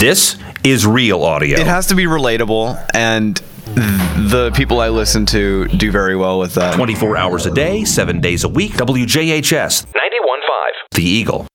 This is real audio. It has to be relatable, and the people I listen to do very well with that. 24 hours a day, 7 days a week. WJHS 91.5, The Eagle.